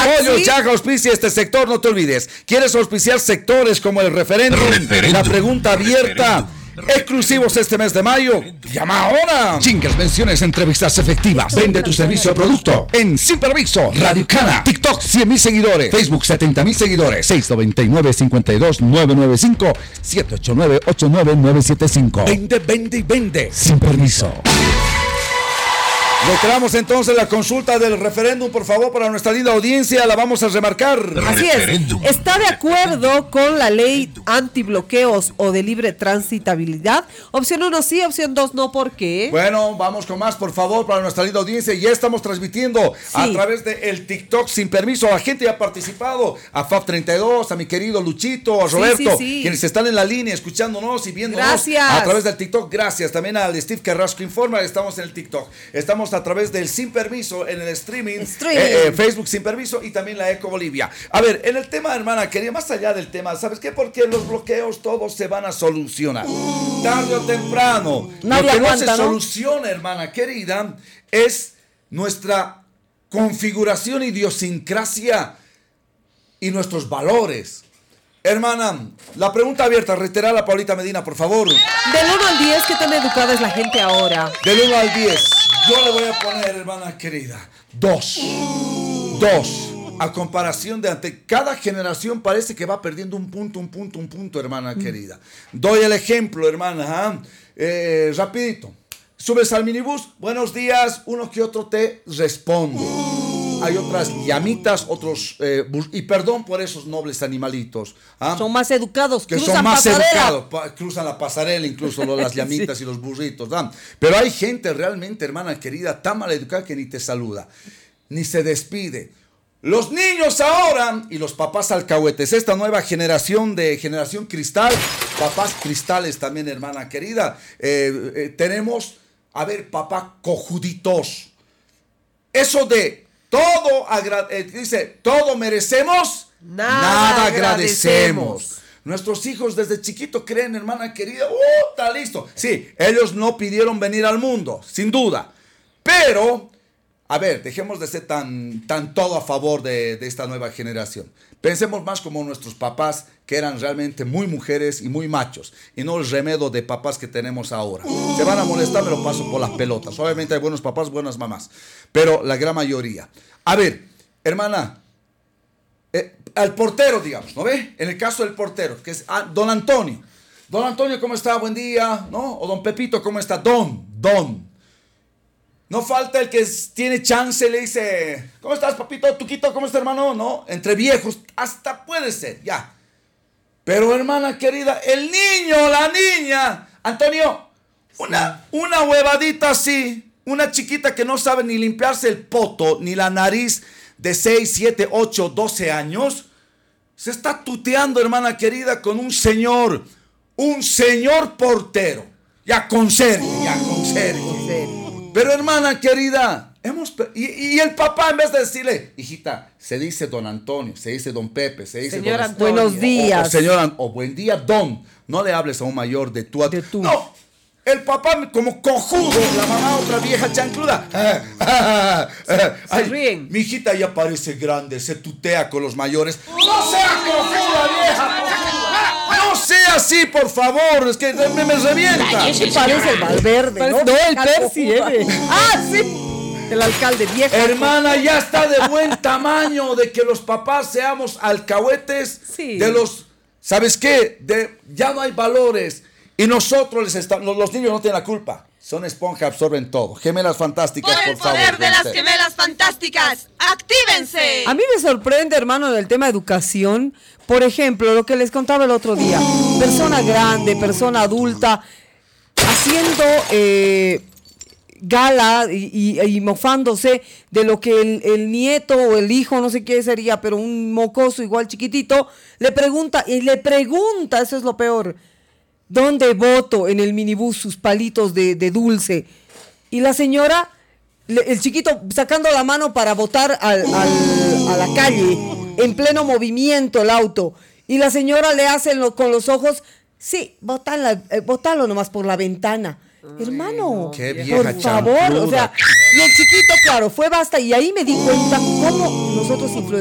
Pollo ¿sí? Chaja auspicia este sector, no te olvides. ¿Quieres auspiciar sectores como el referéndum? La pregunta abierta. Exclusivos este mes de mayo. Llama ahora. Chingas, menciones, entrevistas efectivas. Vende tu servicio o producto en Sin Permiso, Radio Cana, TikTok 100,000 seguidores, Facebook 70,000 seguidores, 699-52-995, 789-89975. Vende, vende y vende. Sin Permiso. Reiteramos entonces la consulta del referéndum, por favor, para nuestra linda audiencia, la vamos a remarcar. Así es, ¿está de acuerdo con la ley antibloqueos o de libre transitabilidad? Opción 1 sí, opción 2 no, ¿por qué? Bueno, vamos con más, por favor, para nuestra linda audiencia. Ya estamos transmitiendo a través del TikTok Sin Permiso. La gente ya ha participado, a FAF32, a mi querido Luchito, a Roberto, quienes están en la línea escuchándonos y viéndonos a través del TikTok. Gracias, también al Steve Carrasco Informa, estamos en el TikTok. Estamos a través del Sin Permiso en el streaming. Facebook Sin Permiso y también la Eco Bolivia. A ver, en el tema, hermana querida, más allá del tema, ¿sabes qué? Porque los bloqueos todos se van a solucionar tarde o temprano. Lo que no se soluciona, hermana querida, es nuestra configuración, idiosincrasia y nuestros valores. Hermana, la pregunta abierta, reiterar a Paulita Medina, por favor. Del 1 al 10, ¿qué tan educada es la gente ahora? Del 1 al 10, yo le voy a poner, hermana querida, 2. 2. A comparación de ante cada generación parece que va perdiendo un punto, hermana querida. Doy el ejemplo, hermana. Rapidito. Subes al minibús, buenos días, uno que otro te responde. Hay otras llamitas, otros... y perdón por esos nobles animalitos. Son más educados, que son más educados. Cruzan la pasarela, incluso las llamitas y los burritos. Pero hay gente realmente, hermana querida, tan mal educada que ni te saluda, ni se despide. Los niños ahora y los papás alcahuetes, esta nueva generación de generación cristal, papás cristales también, hermana querida. Tenemos, a ver, papá cojuditos. Eso de... dice, todo merecemos, nada agradecemos. Nuestros hijos desde chiquito creen, hermana querida, está listo. Sí, ellos no pidieron venir al mundo, sin duda. Pero, a ver, dejemos de ser tan todo a favor de esta nueva generación. Pensemos más como nuestros papás, que eran realmente muy mujeres y muy machos, y no el remedio de papás que tenemos ahora. Se van a molestar, me lo paso por las pelotas. Obviamente hay buenos papás, buenas mamás, pero la gran mayoría. A ver, hermana, al portero, digamos, ¿no ve? En el caso del portero, que es don Antonio. Don Antonio, ¿cómo está? Buen día, ¿no? O don Pepito, ¿cómo está? Don. No falta el que tiene chance, le dice, ¿cómo estás, papito? Tuquito, ¿cómo está, hermano? No, entre viejos, hasta puede ser, ya. Pero, hermana querida, el niño, la niña, Antonio, una huevadita así, una chiquita que no sabe ni limpiarse el poto, ni la nariz, de 6, 7, 8, 12 años, se está tuteando, hermana querida, con un señor portero, ya con serio. Pero, hermana querida, y el papá, en vez de decirle, hijita, se dice don Antonio, se dice don Pepe, se dice señor don Antonio, buenos días. O buen día, don. No le hables a un mayor de tú a tú. No, el papá como cojudo, la mamá otra vieja chancluda. Se ríen. Mi hijita ya parece grande, se tutea con los mayores. ¡No sea cojuda, vieja! No sea así, por favor, es que me revienta. Parece el Valverde, ¿no? No, el Percy, sí. El alcalde viejo. Hermana, ya está de buen tamaño de que los papás seamos alcahuetes. Sí. De los, ¿sabes qué? Ya no hay valores. Y nosotros los niños no tienen la culpa. Son esponja, absorben todo. Gemelas fantásticas, por favor. Por el poder de las gemelas fantásticas, ¡actívense! A mí me sorprende, hermano, del tema educación. Por ejemplo, lo que les contaba el otro día. Persona grande, persona adulta, haciendo gala y mofándose de lo que el nieto o el hijo, no sé qué sería, pero un mocoso igual chiquitito, le pregunta, eso es lo peor, ¿dónde boto en el minibús sus palitos de dulce? Y la señora, el chiquito sacando la mano para botar a la calle, en pleno movimiento el auto, y la señora le hace con los ojos, sí, bótalo nomás por la ventana. Hermano, por favor, o sea, y el chiquito, claro, fue basta, y ahí me di cuenta cómo nosotros influenciamos